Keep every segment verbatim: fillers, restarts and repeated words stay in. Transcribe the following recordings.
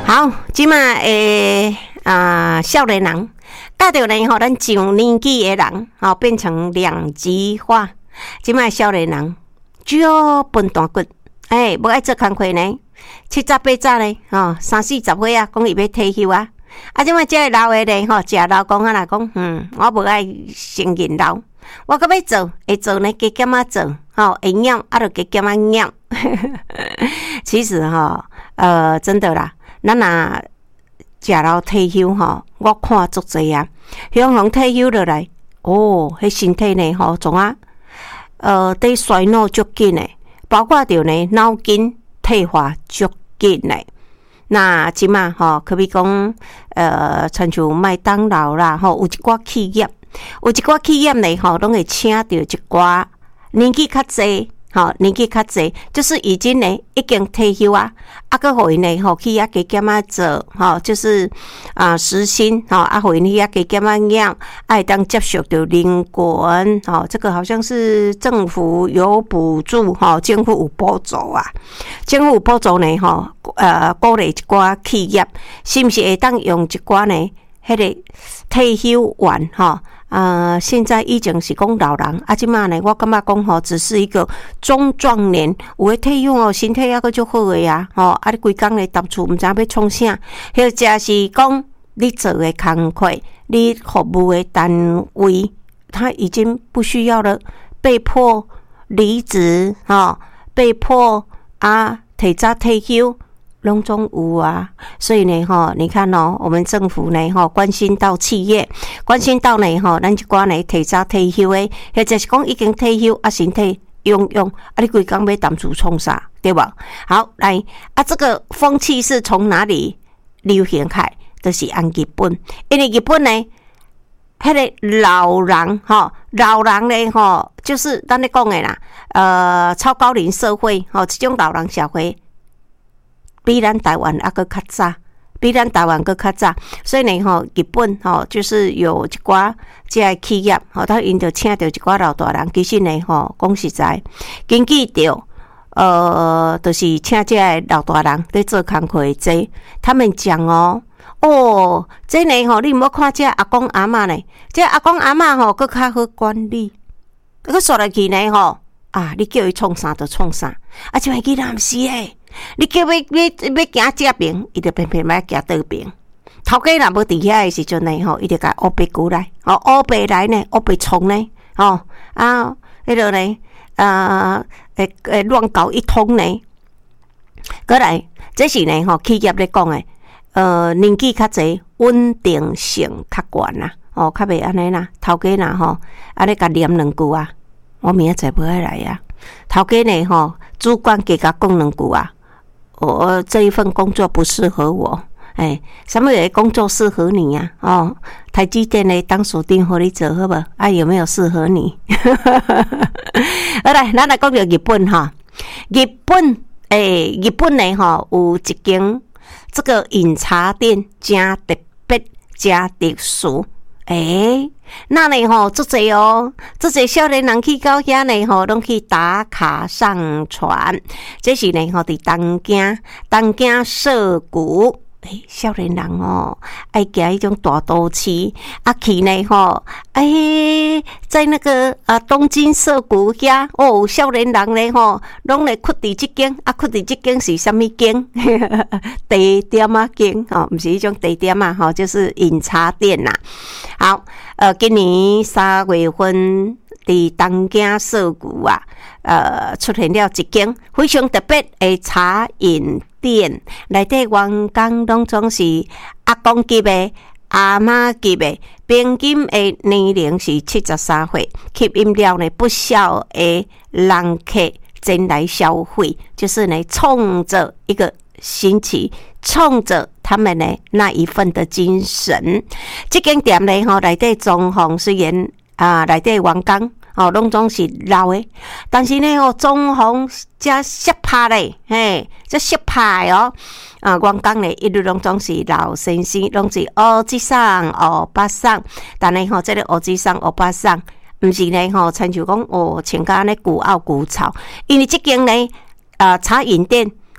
好，即马诶啊，少年人教着呢，吼，咱上年纪的人，吼变成两极化。即马少年人少笨蛋骨，哎，无爱做工课呢，七十八十呢，吼，三四十岁啊，讲伊要退休啊。啊，即马即个老的呢，吼，食老公啊，来讲，嗯，我无爱承认老，我搁要做，会做呢，加减啊做，吼，会验啊，就加减啊验。其实吼，呃，真的啦。咱若食老退休吼，我看足济啊，向向退休落来，哦，迄身体呢吼，总啊，呃，对衰老足紧诶，包括着呢脑筋退化足紧诶。那即马吼，可比讲，呃，亲像麦当劳啦，吼，有一寡企业，有一寡企业呢吼，拢会请着一寡年纪较济。好，年纪较济，就是已经呢已经退休啊，啊个互因呢吼去遐加减啊做，吼就是啊时薪，吼啊互因去遐加减啊样，爱当接受到零滚，吼这个好像是政府有补助，吼政府有补助啊，政府有补助呢，吼呃鼓励一寡企业，是毋是会当用一寡呢迄个退休员，吼？呃，现在以前是讲老人，啊，即马呢，我感觉讲吼，只是一个中壮年，有诶退休哦，身体抑个足好诶呀，吼，啊，你规工咧搭厝，毋知要创啥，或者是讲你做诶工课，你服务诶单位，他已经不需要了，被迫离职，吼，被迫啊提早退休。拢总有啊，所以呢，吼，你看哦，我们政府呢，吼，关心到企业，关心到呢，吼，咱一寡呢提早退休的，或者是讲已经退休啊，身体用用啊，你规工要担厝创啥，对吧？好，来啊，这个风气是从哪里流行开？就是按日本，因为日本呢，迄个老人，吼，老人呢，吼，就是咱咧讲的啦，呃，超高龄社会，吼，这种老人社会。比咱台湾还佫较早，比咱台湾佫较早，所以呢，吼，日本吼就是有一寡即个企业，吼，他因着请着一寡老大人，其实呢，吼，讲实在，根据着，呃，就是请即个老大人在做工课的这，他们讲哦，哦，这呢，吼，你毋好看即个阿公阿嬷呢，即个阿公阿嬷吼，佫较好管理，佫说落去呢，吼，啊，你叫伊创啥就创啥，啊，即个囡仔毋是诶。你叫要要要行这边，伊就偏偏要行倒边。头家若无伫遐的时阵呢，吼，伊就甲乌白骨来，哦，乌白来呢，乌白虫呢，哦啊，迄落呢，呃，诶诶，乱搞一通呢。过来，这是呢，吼，企业咧讲诶，呃，年纪较济，稳定性较悬啦，哦，较袂安尼啦。头家若吼，安尼甲念两句啊，我明仔载不爱来呀。头家呢，吼，主管给甲讲两句啊。我这一份工作不适合我，哎，什么的工作适合你呀、啊？哦，台积电呢当属定和你做好不？啊，有没有适合你？好来，咱来讲到日本哈，日本诶，日本呢哈有一间这个饮茶店，真特别，真特殊。诶，那呢吼，足济哦，足济少年人去到遐呢吼，拢去打卡上传。这是呢吼，伫东京，东京涩谷。诶，少年人哦，爱行迄种大都市，啊去呢吼，诶，在那个啊东京涩谷遐，哦，少年人呢吼，拢来屈伫即间，啊屈伫即间是啥物间？茶店啊间，哦，毋是迄种茶店啊，吼，就是饮茶店呐。好，呃，今年三月份伫东京涩谷啊，呃，出现了一间非常特别的茶饮店，内底员工拢总是阿公级的、阿妈级的，平均的年龄是七十三岁，吸引了呢不少的人客前来消费，就是呢冲着一个新奇，冲着他们呢那一份的精神。这间店呢，吼内底装潢虽然啊，内底员工。哦，拢总是老诶，但是呢，哦，装潢加色派咧，嘿，这色派哦，啊，员工咧一律拢总是老先生，拢是欧吉桑、欧巴桑，但係吼，这个欧吉桑、欧巴桑，毋是呢吼，亲像讲哦，穿甲安尼古拗古潮，因为这间呢，啊、呃，茶饮店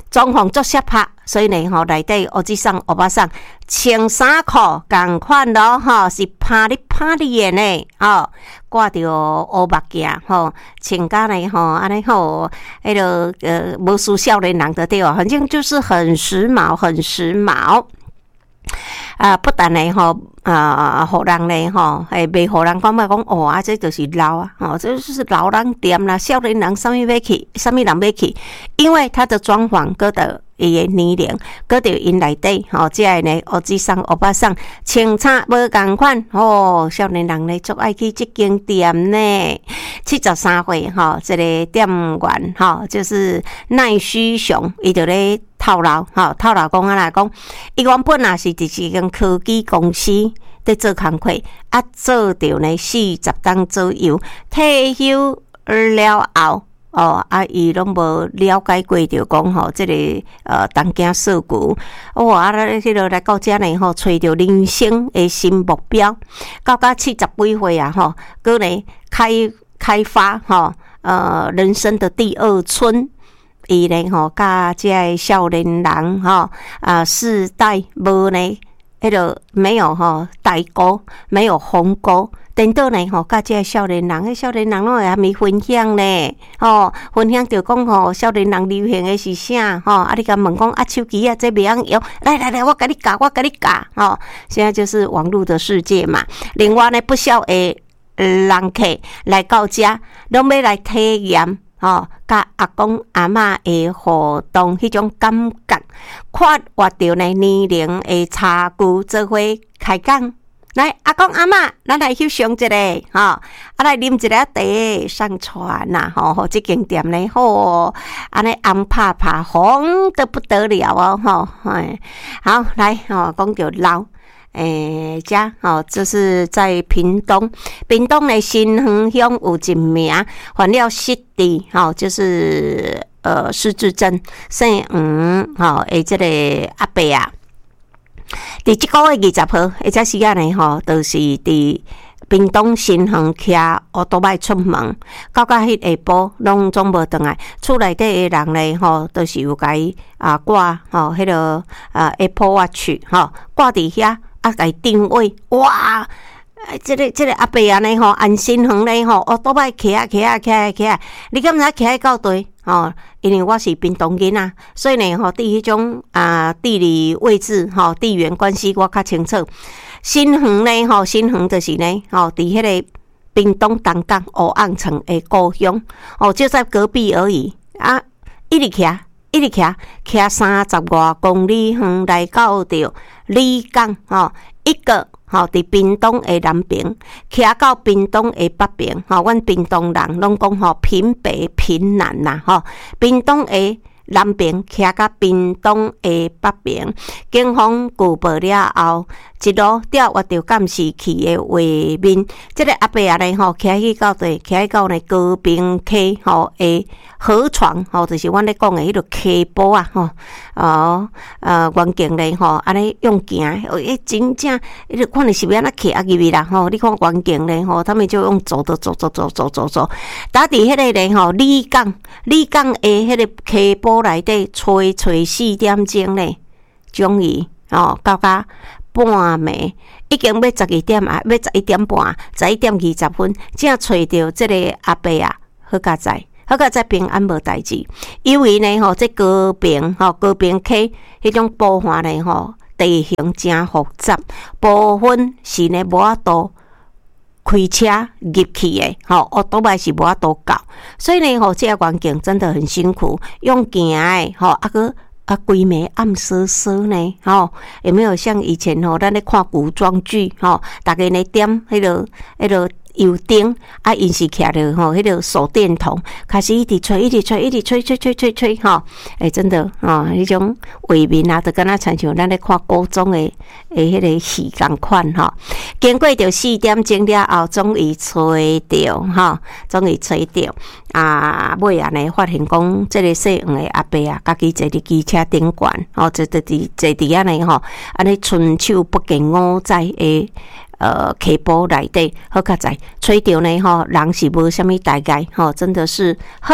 装潢足适拍，所以呢吼内底乌子送乌巴送穿衫裤共款咯吼，是拍哩拍哩的呢吼，挂着乌目镜吼，穿甲呢吼安尼吼，迄个呃无输少年人的对哦，反正就是很时髦，很时髦。啊，不但呢吼，啊，互人呢吼，诶，袂互人感觉讲哦啊，这就是老啊，哦，这就是老人店啦，少年人啥物要去，啥物人要去，因为它的装潢搁着伊的年龄，搁着因内底吼，即个呢，乌子送、乌巴送，穿插无共款，哦，少年人呢足爱去即间店呢。七十三岁吼，这个店员吼，就是赖虚雄，伊就咧透露吼，透露讲啊来讲，伊原本也是伫一间科技公司伫做工课，啊做着呢四十档左右，退休了后。哦，啊，伊拢无了解过着讲吼，即、这个呃，东京社区，哦，啊，迄落来到遮呢吼，找着人生的新目标，到到七十几岁啊吼，佮呢开开发吼，呃，人生的第二春。伊呢吼，甲即个少年人吼啊，世代无呢，迄个没有吼代沟，没有鸿沟。等到呢吼，甲即个少年人，迄少年人拢会遐物分享呢，吼，分享着讲吼，少年人流行的是啥，吼，啊，你甲问讲啊，手机啊，这袂晓用，来来来，我甲你教，我甲你教，吼，现在就是网络的世界嘛。另外呢，不少的人客来到遮，拢要来体验。吼，甲阿公阿嬷的互动，迄种感觉，跨越着呢年龄的差距，做伙开讲。来，阿公阿嬷，咱来翕相一个，吼，啊来啉一个茶，上传呐，吼，吼，即间店呢，吼，安尼红拍拍，红得不得了哦，吼，哎，好，来，吼，讲着老。诶，家哦，这是在屏东，屏东的新庄乡有一名，还了失地，吼，就是呃失智症，姓黄，吼，诶，这个阿伯啊，伫即个月二十号，或者时间呢，吼，就是伫屏东新庄骑乌多摆出门，到到迄下晡，拢总无转来，厝内底的人咧，吼，都是有甲伊啊挂，吼，迄个啊 Apple Watch， 吼，挂伫遐。啊，来定位哇！这个这个阿伯啊呢吼，安心行咧吼，哦，倒摆骑啊骑啊骑啊骑啊，你敢知骑啊到对吼？因为我是屏东人啊，所以呢吼，对迄种啊地理位置吼、地缘关系我较清楚。新庄呢吼，新庄就是呢吼，伫迄个屏东东港乌昂城的故乡哦，就在隔壁而已啊，一直骑。一直骑，骑三十外公里远来到着里港吼，一个吼伫屏东的南边，骑到屏东的北边吼，阮屏东人拢讲吼平北平南啦吼，屏东的南边骑到屏东的北边，警方举报了后，一路调挖着监视器的画面，即、这个阿伯啊咧吼，骑去到地，骑去到呢高平溪吼的河床吼，就是阮咧讲的迄个溪坡啊吼，哦呃远景咧吼，安尼用行，诶真正，迄个看你是要安怎骑啊入去啦吼，你看远景咧吼，他们就用走的走走走走走走，打伫迄个咧吼，里港里港的迄个溪坡内底吹吹四点钟咧，终于哦到甲半暝，已经要十二点啊，要十一点半，十一点二十分，才找着这个阿伯啊，好佳哉。好佳哉平安无代志，因为呢吼，这高平吼高平溪迄种部分呢吼，地形真复杂，部分是呢无法度开车入去的，吼，哦，多半是无法度到，所以呢吼，这个环境真的很辛苦，用行的吼，啊个。啊，规暝暗瑟瑟呢，吼、哦，有没有像以前吼，咱咧看古装剧，吼、哦，大家咧点迄个、迄个油灯，啊，因是徛着吼，迄个手电筒，开始一直吹，一直吹，一直吹，吹吹吹吹，吼，诶、欸，真的，哦，迄种画面啊，就敢若亲像咱咧看古装诶诶，迄个戏共款，吼、哦。经过着四点钟了后，终于吹着，吼，终于吹着。啊，尾啊呢，发现讲，即个细黄的阿伯啊，家己坐伫机车顶悬，吼，坐伫伫坐伫安尼吼，安尼伸手不见五指的呃溪坡内底，好佳哉，吹着呢吼，人是无啥物大碍，吼，真的是好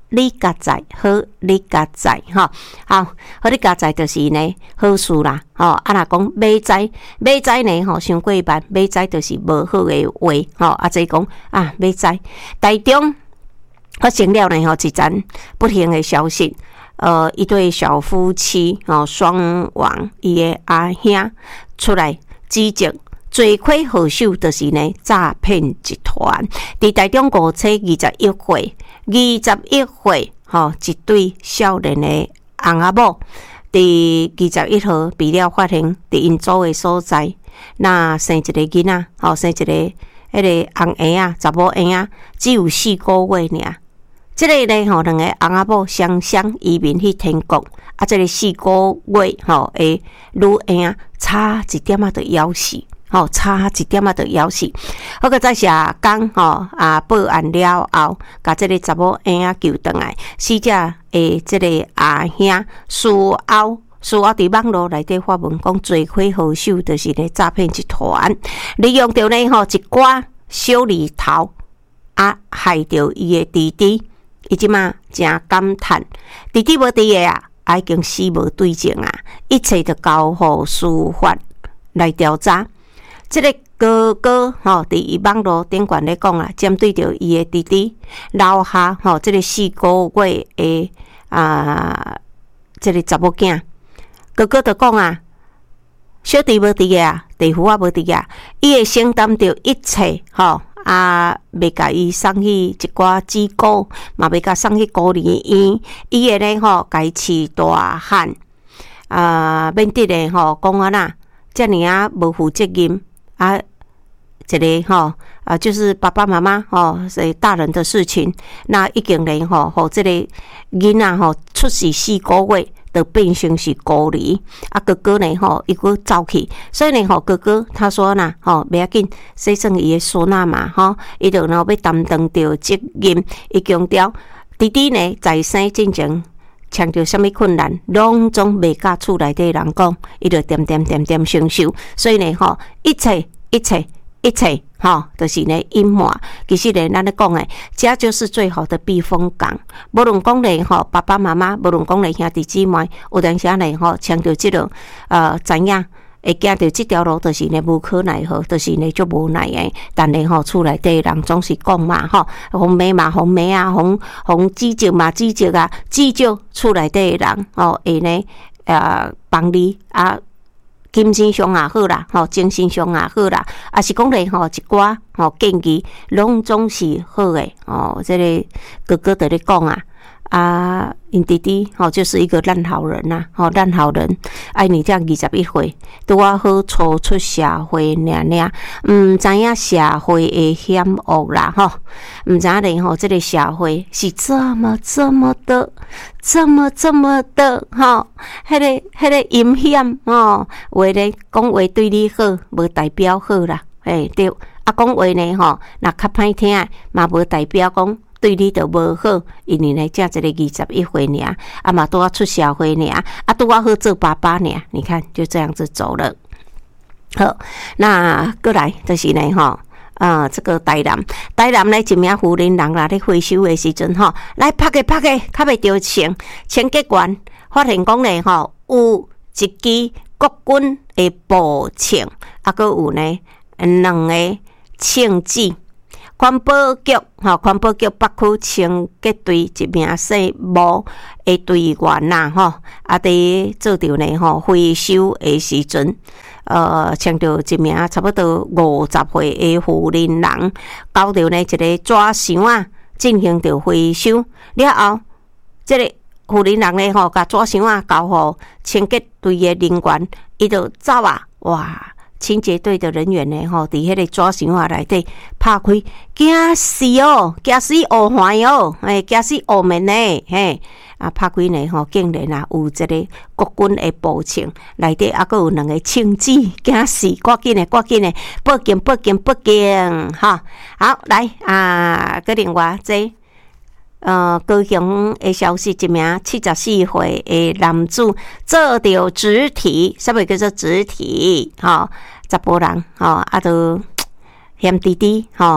你家在，好你家在，吼，好，好你家在就是呢好事啦，吼，啊若讲买灾，买灾呢，吼，伤过万，买灾就是无好诶话，吼，啊即讲啊买灾，台中发生了呢，吼，一阵不幸诶消息。呃，一对小夫妻哦，双亡，伊的阿兄出来指责罪魁祸首就是呢诈骗集团。伫台中五车二十一岁，二十一岁吼，一对少年的翁仔某，伫二十一号被了发现伫因租的所在，那生一个囡仔，吼，生一个迄个翁婴仔，查某婴仔，只有四个月尔。这个呢，吼，两个翁仔某双双移民去天国，啊，这个四个月吼诶女婴仔差一点仔就夭死，吼，差一点仔就夭死。好个在社工吼啊报案了后，甲这个查某婴仔救回来，死者诶，这个阿兄事后。事后伫网络内底发文讲，罪魁祸首就是咧诈骗集团，利用着呢吼一寡小利头，啊害着伊诶弟弟。伊即马真感叹，弟弟无伫个啊，啊已经死无对证啊，一切就交互司法来调查。即、这个哥哥吼，伫伊网络顶悬咧讲啊，针对着伊诶弟弟留下吼，即、这个四个月诶啊，即、这个查某囝，哥哥就讲啊，小弟无伫个啊，弟夫啊无伫个啊，伊会承担着一切吼。啊，袂甲伊送去一寡机构，嘛袂甲送去孤儿院，伊会咧吼，家饲大汉，啊，免得咧吼讲安那，遮尔啊无负责任啊，一个吼啊，就是爸爸妈妈吼是大人的事情，那已经咧吼，互这个囡仔吼出世四个月。就变成是孤儿，啊哥哥呢吼，伊个走去，所以呢吼哥哥他说呢吼，袂要紧，说算伊的孙仔嘛吼，伊就呢要担当着责任，伊强调弟弟呢在生进前抢着什么困难，拢总袂甲厝内底人讲，伊就点点点点承受，所以呢吼，一切一切一切。吼，就是呢隐瞒，其实呢，咱咧讲诶，家就是最好的避风港。无论讲咧吼，爸爸妈妈，无论讲咧兄弟姊妹，有当时呢吼，抢着即个呃知影会行着即条路，就是呢无可奈何，就是呢足无奈诶。但呢吼，厝内底人总是讲嘛吼，红骂嘛红骂啊，红红指责嘛指责啊，至少厝内底诶人吼会呢呃帮你啊。精神上也好啦，吼，精神上也好啦，啊是讲咧吼一寡吼建议，拢总是好诶，哦，这个哥哥在咧讲啊，啊，因弟弟吼就是一个烂好人呐，吼烂好人，哎，你这二十一岁，拄啊好初出社会尔尔，毋知影社会诶险恶啦，吼，毋知影咧吼，这个社会是这么这么的。这么这么的吼，迄、那个迄、那个阴险吼，话咧讲话对你好，无代表好啦，诶对，啊讲话呢吼，若较歹听，嘛无代表讲对你就无好，因为呢，才一个二十一岁尔，啊嘛拄啊出社会尔，啊拄啊好做爸爸尔，你看就这样子走了。好，那过来就是呢吼。啊，这个台南，台南咧一名妇人人啦，咧回收的时阵吼，来拍个拍个，较袂着钱，钱结完，发现讲咧吼，有一支国军的步枪，啊，佮有呢两个枪支。环保局吼，环保局北区清洁队一名姓吴的队员呐吼，啊，伫做着呢吼回收的时阵。呃，抢到一名差不多五十岁的妇人人，交到呢一个纸箱啊，进行着回收了后，这个妇人人呢吼，甲纸箱啊交互清洁队的人员，伊就走啊，哇！清洁队的人员呢吼，伫迄个纸箱啊内底拍开，惊死哦，惊死乌环哦，诶，惊死乌面呢，嘿。啊，拍开呢吼，竟然啊有一个国军的步枪，内底还佫有两个枪支，惊死！赶紧的，赶紧的，报警，报警，报警！哈，好来啊，佮另外这呃高雄的消息，一名七十四岁的男子做着肢体，啥物叫做肢体？吼、哦，查甫人吼，啊都嫌弟弟吼。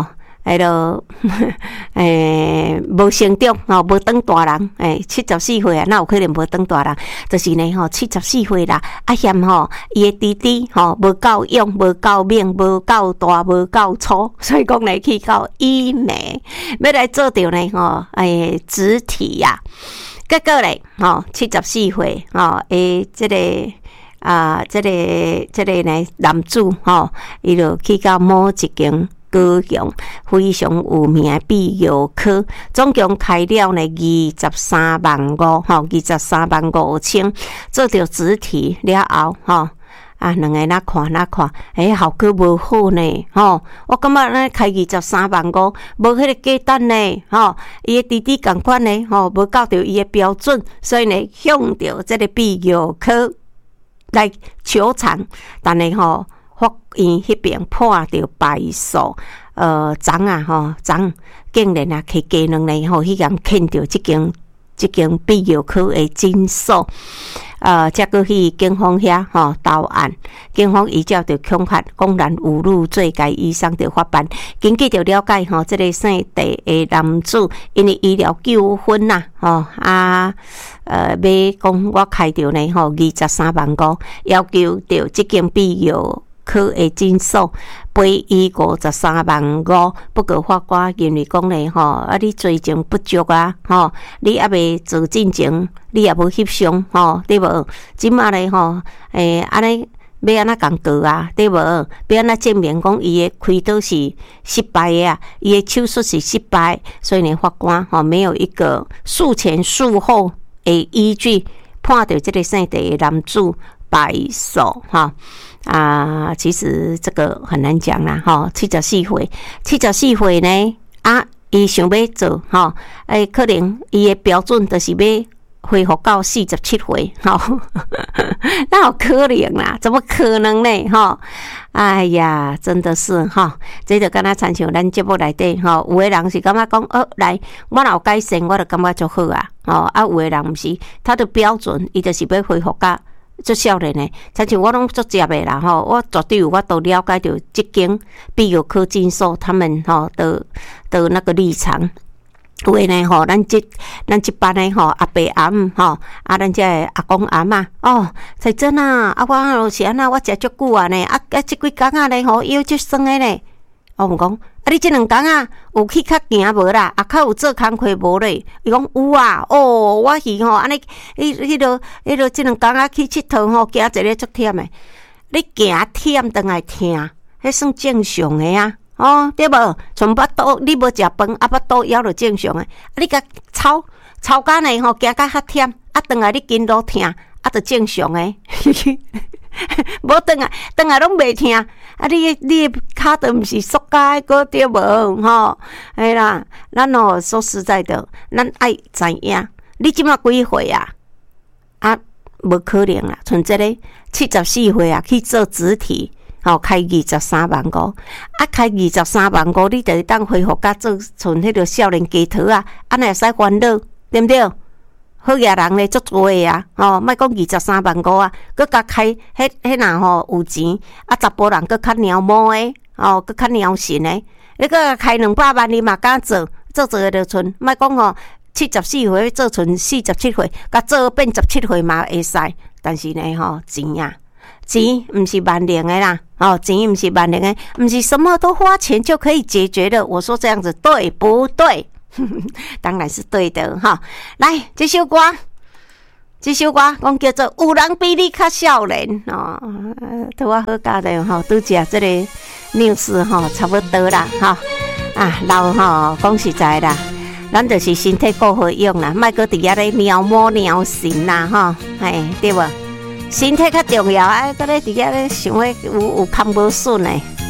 迄落诶无成长吼，无当大人诶，七十四岁啊，哪有可能无当大人？就是呢吼，七十四岁啦，啊嫌吼伊诶弟弟吼无够勇，无够猛，无够大，无够粗，所以讲来去到医美，要来做着呢吼诶植体呀、啊，结果咧吼七十四岁吼诶，即、這个。啊，这个这个呢，男子吼，伊、哦、就去到某一间高雄非常有名的泌尿科，总共开了呢二十三万五，吼，二十三万五千，做着植体了后，吼、哦。啊，两个哪看哪看，诶、欸，效果无好呢，吼、哦！我感觉咱开二十三万五，无迄个价单呢，吼、哦！伊诶弟弟共款呢，吼、哦，无到着伊诶标准，所以呢，向着这个泌尿科。来求偿，但是吼，法院迄边判着败诉，呃，昨啊吼，昨竟然啊去加两年吼，迄人欠着即间即间泌尿科的诊所，呃，才过去警方遐吼投案，警方依照着恐吓、公然侮辱罪该以上着法办，根据着了解吼，即、這個姓地的男子因为医疗纠纷呐，吼啊。呃，要讲我开着呢吼，二十三万五，要求着即间泌尿科的诊所赔伊五十三万五。不过法官认为讲呢吼，啊你罪证不足啊，吼，你还未做进前，你也无翕相吼，对无？即马呢吼，诶，安尼要安怎共告啊，对无？要安怎证明讲伊的开刀是失败的啊，伊的手术是失败，所以呢，法官吼没有一个术前术后。诶，依据判到这个姓地的男子败诉哈啊，其实这个很难讲啦哈。七十四岁，七十四岁呢啊，伊想要做哈，诶，可能伊的标准就是要恢复到四十七岁哈，那有可能啦？怎么可能呢？哈，哎呀，真的是哈，这就敢若参像咱节目内底哈，有的人是感觉讲哦，来，我若有改善，我就感觉就好啊。哦，啊，有的人毋是，他的标准，伊就是要恢复到做少年的。亲像我拢做接的啦，吼，我绝对有法度了解到这间泌尿科诊所他们吼的的那个立场。有诶呢吼，咱即咱即班诶吼阿伯阿姆吼，啊咱这阿公阿嬷哦，才真啊，啊我就是安那，我食足久啊呢，啊啊即几工啊呢吼，腰足酸诶呢。我问讲，啊你即两工啊有去较行无啦？啊较有做工课无咧？伊讲有啊，哦，我去吼，安尼迄迄落迄落即两工啊去佚佗吼，行一个足忝诶。你行忝当来听，迄算正常诶啊。哦，对无？从巴肚你无食饭，啊巴肚枵就正常诶。啊，你甲操操干呢吼，行甲较忝，啊，转来你筋路疼，啊，就正常诶。无转来，转来拢袂疼。啊，你你骹都毋是塑胶个对无？吼，哎啦，咱哦说实在的，咱爱知影，你即马几岁啊？啊，无可能啦，像这个七十四岁啊，去做植体。吼、哦，开二十三万五，啊，开二十三万五，你就是当恢复甲做像迄个少年家头啊，安尼会使烦恼，对不对？好野人咧足多诶啊，吼、哦，莫讲二十三万五啊，佮甲开迄迄若吼有钱，啊，查甫人佮较鸟毛诶，哦，佮较鸟神诶，你佮开两百万，你嘛敢做？做做诶就剩，莫讲吼七十四岁做剩四十七岁，甲做变十七岁嘛会使，但是呢吼钱啊。钱不是万能的啦，哦，钱不是万能的，不是什么都花钱就可以解决的。我说这样子对不对？当然是对的哈。来，这首歌，这首歌讲叫做《有人比你较少年》哦，对我好家的吼，拄食这个 news 吼，差不多啦哈。啊，老吼讲实在啦，咱就是身体够好用啦，莫搁伫遐咧鸟摸鸟神啦哈，哎，对无？身体较重要，啊，搁咧伫遐咧想要有有康无顺诶。